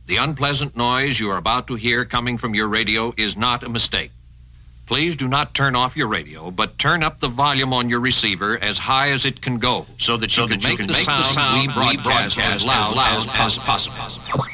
The unpleasant noise you are about to hear coming from your radio is not a mistake. Please do not turn off your radio, but turn up the volume on your receiver as high as it can go so that you can make the sound we broadcast as loud as possible.